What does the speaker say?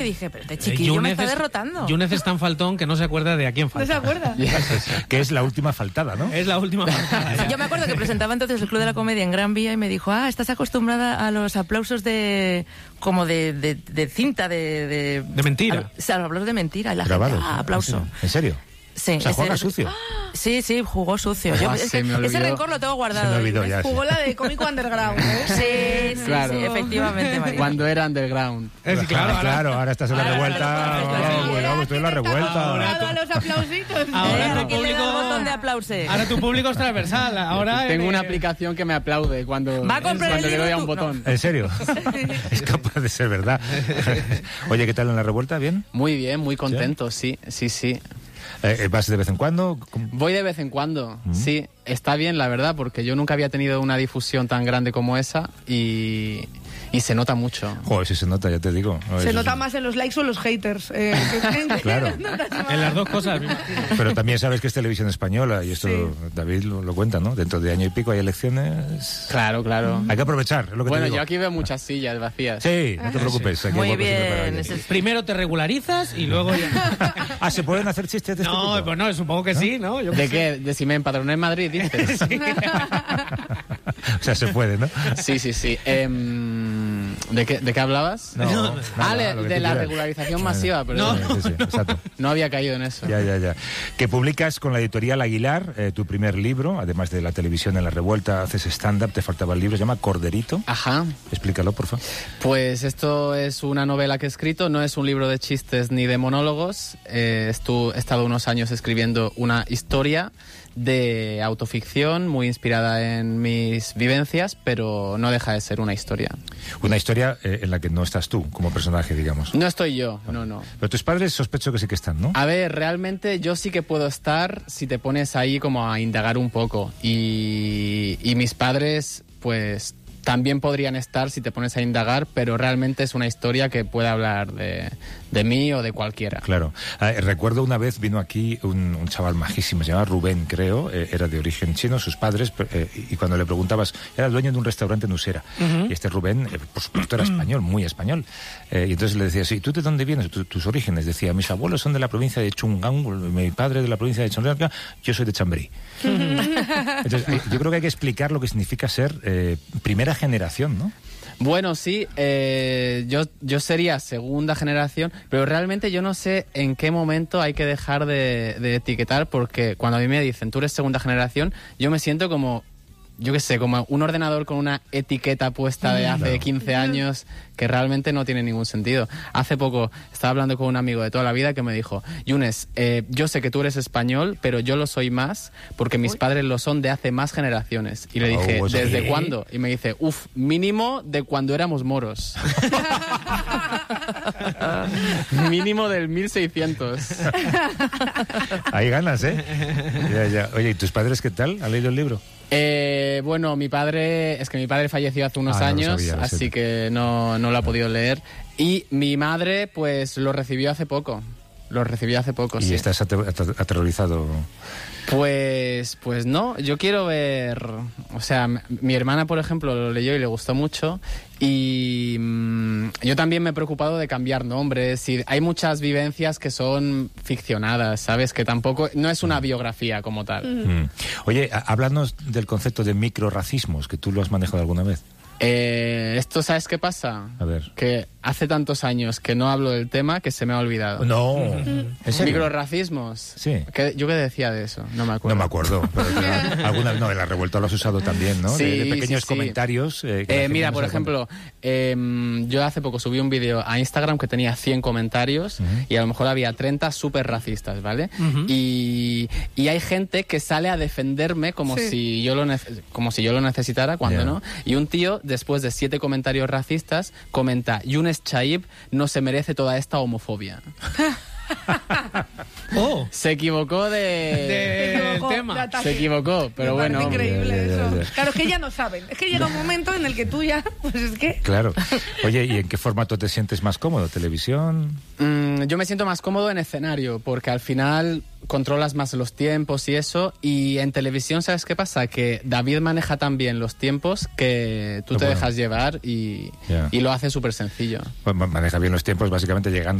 Y dije, pero este chiquillo me está derrotando. Yúnez es tan faltón que no se acuerda de a quién falta. ¿No se acuerda? Que es la última faltada, ¿no? Es la última faltada. Yo me acuerdo que presentaba entonces el Club de la Comedia en Gran Vía y me dijo, estás acostumbrada a los aplausos de cinta, de mentira. O sea, los aplausos de mentira. Y la Grabados. gente, aplauso. ¿En serio? Sí. O sea, juega sucio. Sí, jugó sucio. Ese rencor lo tengo guardado. Se me olvidó ya. Jugó la de cómico underground, ¿eh? Sí, Claro. sí, efectivamente, María. Cuando era underground. Claro, ahora estás en la revuelta. Bueno, estoy en la revuelta. A los aplausitos. Ahora ¿Quién le da el botón de aplauso? Ahora tu público es transversal. Ahora Tengo una aplicación que me aplaude cuando Va a comprar el le libro doy a tú. un botón. ¿En serio? Es capaz de ser verdad. Oye, ¿qué tal en la revuelta? ¿Bien? Muy bien, muy contento, sí. ¿Vas de vez en cuando? Voy de vez en cuando, sí. Está bien, la verdad, porque yo nunca había tenido una difusión tan grande como esa y se nota mucho. Joder, si se nota, ya te digo. Se nota más en los likes o en los haters. Claro. En las dos cosas. Pero también sabes que es televisión española y esto David lo cuenta, ¿no? Dentro de año y pico hay elecciones. Claro. Hay que aprovechar, es lo que Bueno, te digo. yo aquí veo muchas sillas vacías. Sí, no te preocupes. Aquí Muy hay hueco siempre para bien. alguien. Primero te regularizas y luego ya... ¿se pueden hacer chistes de este No, tipo? pues no, supongo que sí, ¿no? Yo ¿De qué sé. qué? ¿De si me empadroné en Madrid, dices? O sea, se puede, ¿no? Sí. ¿De qué hablabas? No, nada, lo que de tú la quieras. regularización masiva, pero Sí, exacto. no había caído en eso. Ya. Que publicas con la editorial Aguilar tu primer libro, además de la televisión en la revuelta, haces stand-up, te faltaba el libro, se llama Corderito. Ajá. Explícalo, por favor. Pues esto es una novela que he escrito, no es un libro de chistes ni de monólogos. He estado unos años escribiendo una historia de autoficción muy inspirada en mis vivencias, pero no deja de ser una historia. Una historia en la que no estás tú como personaje, digamos. No estoy yo, no. Pero tus padres sospecho que sí que están, ¿no? A ver, realmente yo sí que puedo estar si te pones ahí como a indagar un poco. Y mis padres, pues también podrían estar si te pones a indagar, pero realmente es una historia que puede hablar de mí o de cualquiera. Claro. Recuerdo una vez vino aquí un chaval majísimo, se llamaba Rubén, creo, era de origen chino, sus padres, y cuando le preguntabas, era el dueño de un restaurante en Usera, y este Rubén, por supuesto, era español, muy español, y entonces le decía, ¿y tú de dónde vienes? ¿Tus orígenes? Decía, mis abuelos son de la provincia de Chungang, mi padre de la provincia de Chonranga, yo soy de Chamberí. Entonces, yo creo que hay que explicar lo que significa ser primera generación, ¿no? Bueno, sí, yo sería segunda generación, pero realmente yo no sé en qué momento hay que dejar de etiquetar, porque cuando a mí me dicen, tú eres segunda generación, yo me siento como, yo qué sé, como un ordenador con una etiqueta puesta de hace 15 años que realmente no tiene ningún sentido. Hace poco estaba hablando con un amigo de toda la vida que me dijo, Yunes, yo sé que tú eres español, pero yo lo soy más porque mis padres lo son de hace más generaciones. Y le dije, ¿desde cuándo? Y me dice, mínimo de cuando éramos moros. Mínimo del 1600. Hay ganas, ¿eh? Ya. Oye, ¿y tus padres qué tal? ¿Han leído el libro? Bueno, mi padre falleció hace unos años, no lo sabía, así que no lo ha podido leer. Y mi madre, pues, lo recibió hace poco. ¿Y sí. estás aterrorizado? Pues no, yo quiero ver... O sea, mi hermana, por ejemplo, lo leyó y le gustó mucho. Y yo también me he preocupado de cambiar nombres. Y hay muchas vivencias que son ficcionadas, ¿sabes? Que tampoco... No es una biografía como tal. Oye, háblanos del concepto de microracismos, que tú lo has manejado alguna vez. Esto, ¿sabes qué pasa? A ver. Que hace tantos años que no hablo del tema que se me ha olvidado. No. ¿En serio? ¿Microracismos? Sí. ¿Yo qué decía de eso? No me acuerdo. No me acuerdo. Pero alguna, no, en la revuelta lo has usado también, ¿no? Sí, de pequeños sí. comentarios. Que la gente mira, no por se da ejemplo, yo hace poco subí un vídeo a Instagram que tenía 100 comentarios y a lo mejor había 30 súper racistas, ¿vale? Y hay gente que sale a defenderme como si yo lo necesitara, cuando no. Y un tío, después de 7 comentarios racistas, comenta, Yunes Chaib no se merece toda esta homofobia. Se equivocó del tema. Se equivocó, pero bueno. Es increíble eso. Claro, es que ya no saben. Es que llega un momento en el que tú ya, pues es que... Claro. Oye, ¿y en qué formato te sientes más cómodo? ¿Televisión? Yo me siento más cómodo en escenario, porque al final controlas más los tiempos y eso. Y en televisión, ¿sabes qué pasa? Que David maneja tan bien los tiempos que tú te dejas llevar y lo hace súper sencillo. Pues maneja bien los tiempos, básicamente llegando